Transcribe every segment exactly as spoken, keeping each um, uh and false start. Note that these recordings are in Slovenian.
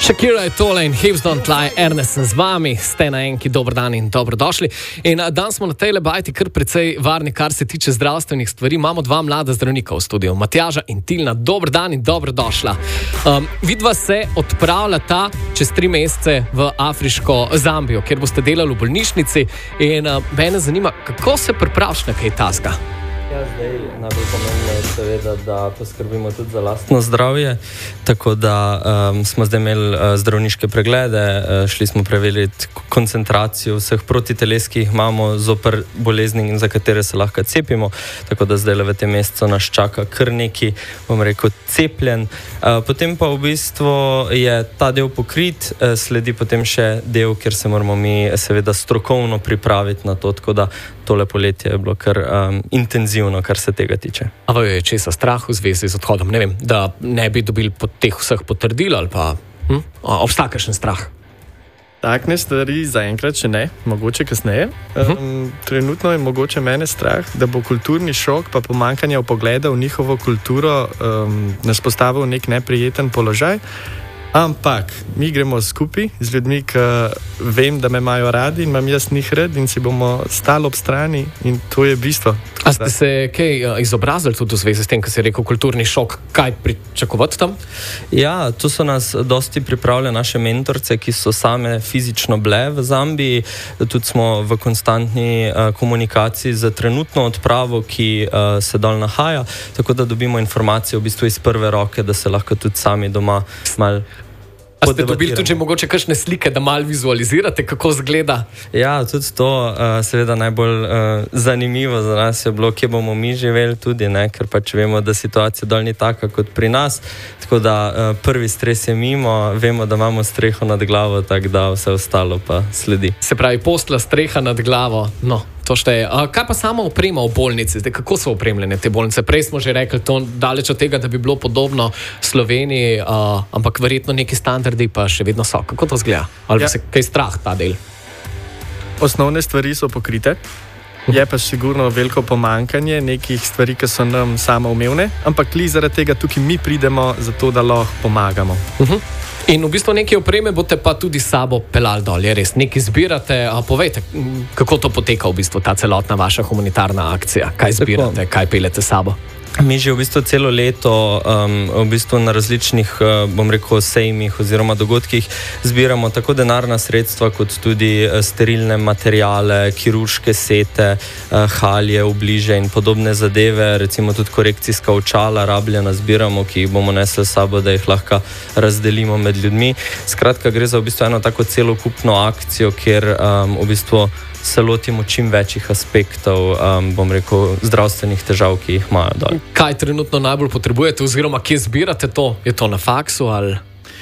Shakira je tole in Hips Don't Lie, Ernest sem z vami, ste na enki, dober dan in dobrodošli. In danes smo na tej lebajti kar precej varni, kar se tiče zdravstvenih stvari. Imamo dva mlada zdravnika v studiu, Matjaža in Tilna. Dober dan in dobrodošla. Um, vidva se odpravljata čez tri mesece v afriško Zambijo, kjer boste delali v bolnišnici. In uh, mene zanima, kako se pripraviš na kaj taska? Ja, zdaj najbolj pomembno je seveda, da poskrbimo tudi za lastno zdravje, tako da um, smo zdaj imeli uh, zdravniške preglede, uh, šli smo preveriti koncentracijo vseh protiteles, ki jih imamo zoper bolezni, za katere se lahko cepimo, tako da zdaj v tem mesecu nas čaka kar neki, bom rekel, cepljen. Uh, potem pa v bistvu je ta del pokrit, uh, sledi potem še del, kjer se moramo mi seveda strokovno pripraviti na to, tako da tole poletje je bilo kar um, intenzivno, kar se tega tiče. A vam je česa strah v zvezi z odhodom? Ne vem, da ne bi dobili pod teh vseh potrdil ali pa hm? obstaja kakšen strah? Takne stvari zaenkrat še ne, mogoče kasneje. Uh-huh. Um, trenutno je mogoče mene strah, da bo kulturni šok pa pomanjkanje vpogleda v njihovo kulturo um, nas postavil v nek neprijeten položaj. Ampak mi gremo skupaj z ljudmi, ki vem, da me imajo radi in imam jaz njih rad in si bomo stali ob strani in to je bistvo. A ste se kaj izobrazili tudi v zvezi s tem, ko si rekel kulturni šok, kaj pričakovati tam? Ja, tu so nas dosti pripravljali naše mentorce, ki so same fizično bile v Zambiji, tudi smo v konstantni uh, komunikaciji za trenutno odpravo, ki uh, se dol nahaja, tako da dobimo informacije v bistvu iz prve roke, da se lahko tudi sami doma mal A ste dobili tudi mogoče kakšne slike, da malo vizualizirate, kako izgleda? Ja, tudi to uh, seveda najbolj uh, zanimivo za nas je bilo, kje bomo mi živeli tudi, ne? Ker pač vemo, da situacija dol ni taka kot pri nas, tako da uh, prvi stres je mimo, vemo, da imamo streho nad glavo, tako da vse ostalo pa sledi. Se pravi, posla, streha nad glavo, no. To šteje. Kaj pa sama oprema v bolnici? Zdaj, kako so opremljene te bolnice? Prej smo že rekli, to daleč od tega, da bi bilo podobno Sloveniji, uh, ampak verjetno neki standardi pa še vedno so. Kako to zgleda? Ali ja. se kaj strah ta del? Osnovne stvari so pokrite. Je pa sigurno veliko pomankanje nekih stvari, ki so nam samoumevne, ampak li zaradi tega tukaj mi pridemo zato, da lahko pomagamo. Uh-huh. In v bistvu neke opreme boste pa tudi s sabo pelali dol, je res? Nekaj zbirate, a povejte, kako to poteka v bistvu, ta celotna vaša humanitarna akcija? Kaj zbirate, kaj peljete s sabo? Mi že v bistvu celo leto um, v bistvu na različnih, uh, bom rekel, sejmih oziroma dogodkih zbiramo tako denarna sredstva, kot tudi uh, sterilne materijale, kirurške sete, uh, halje, obliže in podobne zadeve, recimo tudi korekcijska očala rabljena zbiramo, ki jih bomo nesli s sabo, da jih lahko razdelimo med ljudmi. Skratka, gre za v bistvu eno tako celokupno akcijo, kjer um, v bistvu se lotimo čim večjih aspektov, um, bom rekel, zdravstvenih težav, ki jih imajo dol. Kaj trenutno najbolj potrebujete oziroma kje zbirate to? Je to na faksu ali?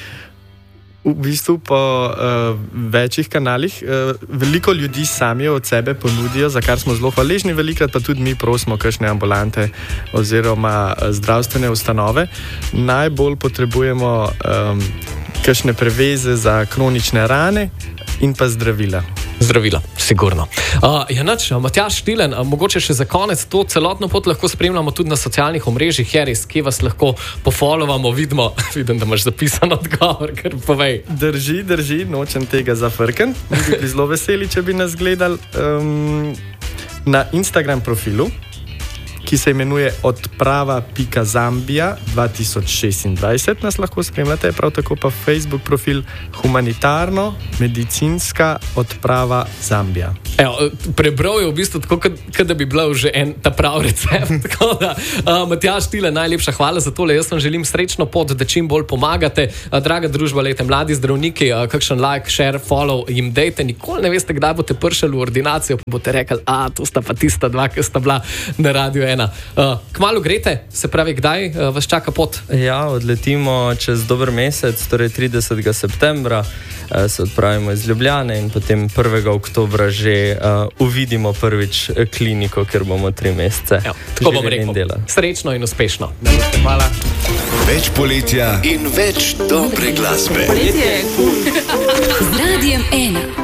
V bistvu po uh, večjih kanalih. Uh, veliko ljudi sami od sebe ponudijo, za kar smo zelo hvaležni, velikrat pa tudi mi prosimo kakšne ambulante oziroma zdravstvene ustanove. Najbolj potrebujemo um, kakšne preveze za kronične rane in pa zdravila. Zdravila, sigurno. Uh, ja, nač, Matjaž, Tilen, uh, mogoče še za konec, to celotno pot lahko spremljamo tudi na socialnih omrežjih, Jeris, kje vas lahko pofollowamo, vidimo, vidim, da imaš zapisan odgovor, ker povej. Drži, drži, nočem tega zafrken, mi bi bili zelo veseli, če bi nas gledali um, na Instagram profilu, ki se imenuje odprava pika zambija dva tisoč šestindvajset, nas lahko spremljate, prav tako pa Facebook profil humanitarno medicinska odprava Zambija. Evo, prebral je v bistvu tako, kot da bi bil že en ta prav recept. Tako da, uh, Matjaž, Tile, najlepša hvala za tole. Jaz vam želim srečno pot, da čim bolj pomagate. Uh, draga družba, lejte, mladi zdravniki, uh, kakšen like, share, follow jim dejte. Nikoli ne veste, kdaj boste prišli v ordinacijo, pa boste rekli, a, to sta pa tista dva, ki sta bila na Radiu ena. Uh, kmalu grete, se pravi, kdaj uh, vas čaka pot? Ja, odletimo čez dober mesec, torej tridesetega septembra. Se odpravimo iz Ljubljane in potem prvega oktobra že uh, uvidimo prvič kliniko, ker bomo tri mesece ja, tako bom rekel, srečno in uspešno. Hvala. Več poletja in več dobre glasbe. Poletje je cool. Z Radijem ena.